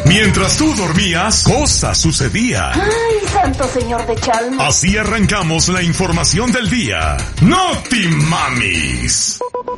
Mientras tú dormías, cosas sucedían. ¡Ay, santo señor de Chalma! Así arrancamos la información del día. ¡Noti Mamis!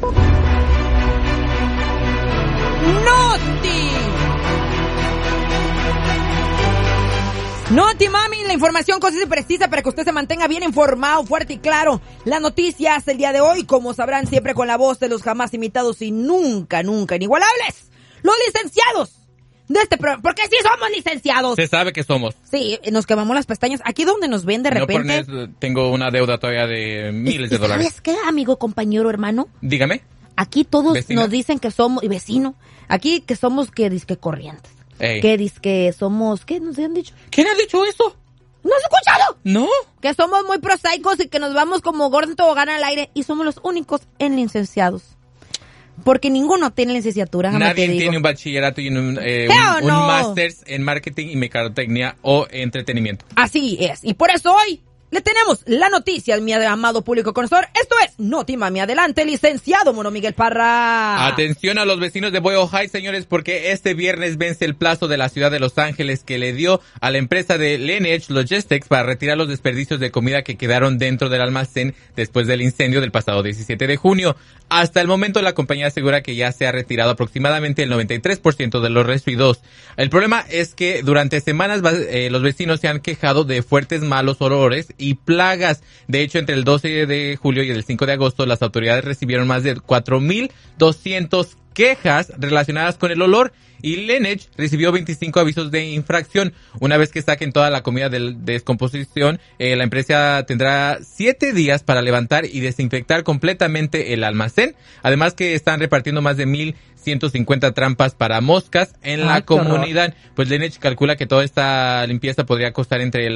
Noti Mami, la información concisa y precisa para que usted se mantenga bien informado, fuerte y claro. Las noticias el día de hoy, como sabrán, siempre con la voz de los jamás imitados y nunca inigualables. Los licenciados de este programa, porque sí somos licenciados. Se sabe que somos. Sí, nos quemamos las pestañas. Aquí donde nos ven de repente. No, tengo una deuda todavía de miles de dólares. ¿Sabes qué, amigo, compañero, hermano? Dígame. Aquí todos ¿Vecina? nos dicen que somos, y vecino, aquí que somos que disque corrientes. Ey. Que disque somos, ¿qué nos han dicho? ¿Quién ha dicho eso? ¿No has escuchado? No. Que somos muy prosaicos y que nos vamos como gordo en tobogán al aire y somos los únicos en licenciados. Porque ninguno tiene licenciatura, Nadie tiene un bachillerato y un máster en marketing y mercadotecnia o entretenimiento. Así es. Y por eso hoy le tenemos la noticia al mi amado público conocedor. Esto es Noti Mami. Adelante, licenciado Mono Miguel Parra. Atención a los vecinos de Boyle High, señores, porque este viernes vence el plazo de la ciudad de Los Ángeles que le dio a la empresa de Lineage Logistics para retirar los desperdicios de comida que quedaron dentro del almacén después del incendio del pasado 17 de junio. Hasta el momento la compañía asegura que ya se ha retirado aproximadamente el 93% de los residuos. El problema es que durante semanas los vecinos se han quejado de fuertes malos olores y plagas. De hecho, entre el 12 de julio y el 5 de agosto, las autoridades recibieron más de 4,200 quejas relacionadas con el olor y Lineage recibió 25 avisos de infracción. Una vez que saquen toda la comida de descomposición, la empresa tendrá 7 días para levantar y desinfectar completamente el almacén. Además que están repartiendo más de 1,150 trampas para moscas en la comunidad. Pues Lineage calcula que toda esta limpieza podría costar entre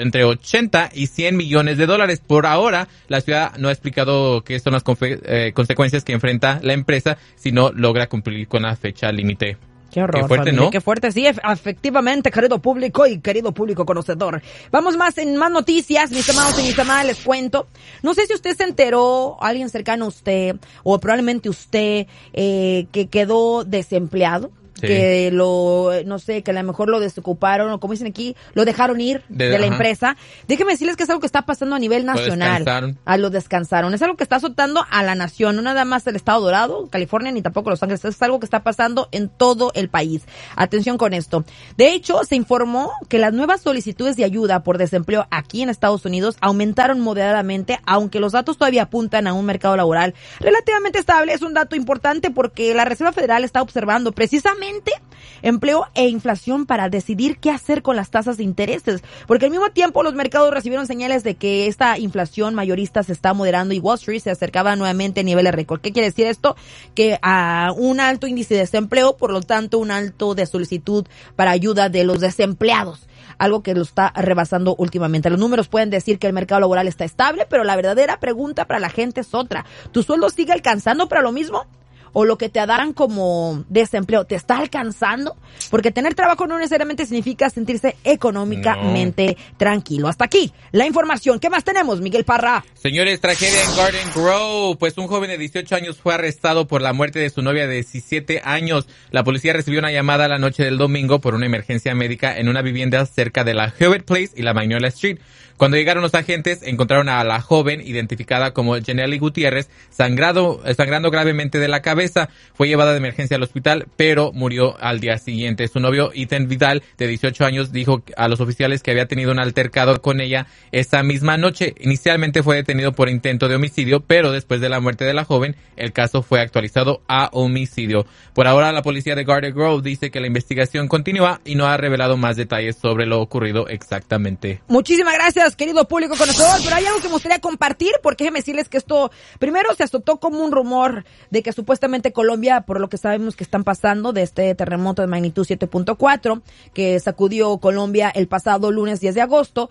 80 y 100 millones de dólares. Por ahora, la ciudad no ha explicado qué son las consecuencias que enfrenta la empresa si no logra cumplir con la fecha límite. Qué horror, qué fuerte, familia, ¿no? Qué fuerte, sí, efectivamente, querido público y querido público conocedor. Vamos en más noticias, mis amados y mis amadas, les cuento. No sé si usted se enteró, alguien cercano a usted, o probablemente usted, que quedó desempleado. Sí. Que no sé, que a lo mejor lo desocuparon, o como dicen aquí, lo dejaron ir de la empresa. Déjenme decirles que es algo que está pasando a nivel nacional. Lo descansaron. Es algo que está azotando a la nación, no nada más el estado Dorado, California, ni tampoco Los Ángeles. Es algo que está pasando en todo el país. Atención con esto. De hecho, se informó que las nuevas solicitudes de ayuda por desempleo aquí en Estados Unidos aumentaron moderadamente, aunque los datos todavía apuntan a un mercado laboral relativamente estable. Es un dato importante porque la Reserva Federal está observando precisamente empleo e inflación para decidir qué hacer con las tasas de intereses, porque al mismo tiempo los mercados recibieron señales de que esta inflación mayorista se está moderando y Wall Street se acercaba nuevamente a niveles récord. ¿Qué quiere decir esto? Que a un alto índice de desempleo, por lo tanto un alto de solicitud para ayuda de los desempleados, algo que lo está rebasando últimamente. Los números pueden decir que el mercado laboral está estable, pero la verdadera pregunta para la gente es otra. ¿Tu sueldo sigue alcanzando para lo mismo? ¿O lo que te darán como desempleo te está alcanzando? Porque tener trabajo no necesariamente significa sentirse económicamente tranquilo. Hasta aquí la información. ¿Qué más tenemos, Miguel Parra? Señores, tragedia en Garden Grove. Pues un joven de 18 años fue arrestado por la muerte de su novia de 17 años. La policía recibió una llamada la noche del domingo por una emergencia médica en una vivienda cerca de la Hewitt Place y la Magnolia Street. Cuando llegaron los agentes, encontraron a la joven, identificada como Janelle Gutiérrez, sangrando gravemente de la cabeza. Fue llevada de emergencia al hospital, pero murió al día siguiente. Su novio, Ethan Vidal, de 18 años, dijo a los oficiales que había tenido un altercado con ella esa misma noche. Inicialmente fue detenido por intento de homicidio, pero después de la muerte de la joven, el caso fue actualizado a homicidio. Por ahora, la policía de Garden Grove dice que la investigación continúa y no ha revelado más detalles sobre lo ocurrido exactamente. Muchísimas gracias, querido público conocedor, pero hay algo que me gustaría compartir, porque déjeme decirles que esto primero se azotó como un rumor de que supuestamente Colombia, por lo que sabemos que están pasando de este terremoto de magnitud 7.4 que sacudió Colombia el pasado lunes 10 de agosto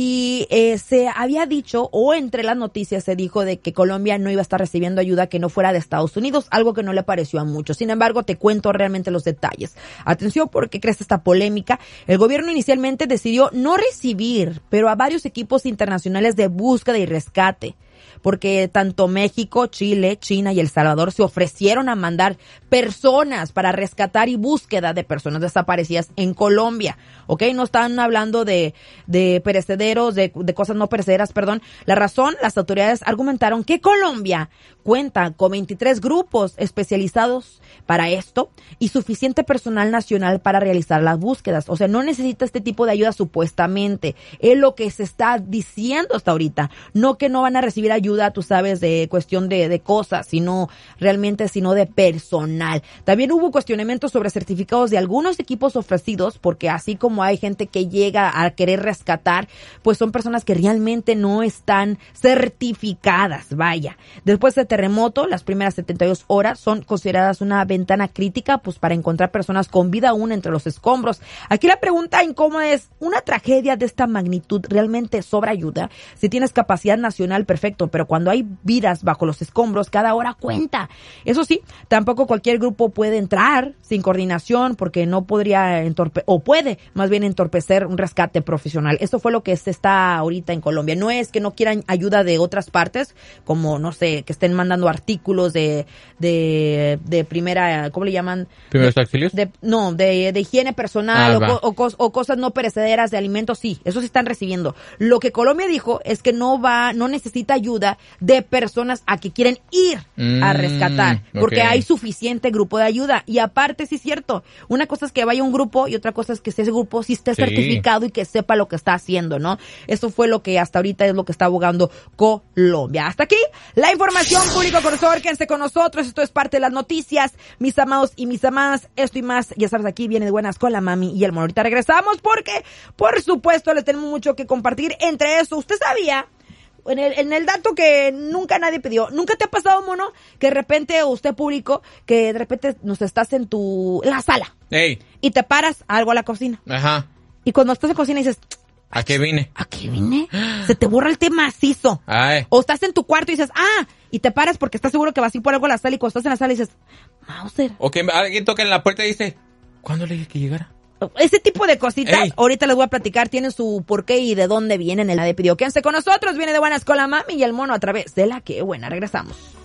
y se había dicho, o entre las noticias se dijo, de que Colombia no iba a estar recibiendo ayuda que no fuera de Estados Unidos, algo que no le pareció a muchos. Sin embargo, te cuento realmente los detalles. Atención, porque crece esta polémica. El gobierno inicialmente decidió no recibir, pero a varios equipos internacionales de búsqueda y rescate. porque tanto México, Chile, China y El Salvador se ofrecieron a mandar personas para rescatar y búsqueda de personas desaparecidas en Colombia. ¿Ok? No están hablando de perecederos, de cosas no perecederas, perdón. La razón, las autoridades argumentaron que Colombia cuenta con 23 grupos especializados para esto y suficiente personal nacional para realizar las búsquedas. O sea, no necesita este tipo de ayuda supuestamente. Es lo que se está diciendo hasta ahorita. No que no van a recibir ayuda, tú sabes, de cuestión de cosas, sino de personal. También hubo cuestionamientos sobre certificados de algunos equipos ofrecidos, porque así como hay gente que llega a querer rescatar, pues son personas que realmente no están certificadas, vaya. Después de terremoto, las primeras 72 horas son consideradas una ventana crítica, pues para encontrar personas con vida aún entre los escombros. Aquí la pregunta incómoda es, ¿una tragedia de esta magnitud realmente sobra ayuda? Si tienes capacidad nacional, perfecto, pero cuando hay vidas bajo los escombros, cada hora cuenta. Eso sí, tampoco cualquier grupo puede entrar sin coordinación, porque no podría puede más bien entorpecer un rescate profesional. Eso fue lo que se está ahorita en Colombia. No es que no quieran ayuda de otras partes, como, no sé, que estén mandando artículos de primera, ¿cómo le llaman? ¿Primeros auxilios? De higiene personal o cosas no perecederas de alimentos, sí, eso sí están recibiendo. Lo que Colombia dijo es que no necesita ayuda de personas a que quieren ir a rescatar, porque hay suficiente grupo de ayuda. Y aparte, sí es cierto, una cosa es que vaya un grupo y otra cosa es que ese grupo sí esté certificado y que sepa lo que está haciendo, ¿no? Eso fue lo que hasta ahorita es lo que está abogando Colombia. Hasta aquí la información, público conocedor, quédense con nosotros, esto es parte de las noticias, mis amados y mis amadas, esto y más, ya sabes, aquí viene de buenas con la mami y el mono. Ahorita regresamos porque, por supuesto, les tenemos mucho que compartir. Entre eso, ¿usted sabía? En el dato que nunca nadie pidió, ¿nunca te ha pasado, mono, que de repente, o usted público, que de repente estás en la sala, ¡ey!, y te paras algo a la cocina? Ajá. Y cuando estás en cocina dices, ¿a qué vine? ¿a qué vine? Se te borra el tema macizo. Ay. O estás en tu cuarto y dices, y te paras porque estás seguro que vas a ir por algo a la sala, y cuando estás en la sala dices, Mauser. O que alguien toca en la puerta y dice, ¿cuándo le dije que llegara? Ese tipo de cositas, ¡ey!, ahorita les voy a platicar, tienen su porqué y de dónde vienen. El nadie pidió. Quédense con nosotros, viene de buenas con la mami y el mono a través de La Que Buena. Regresamos.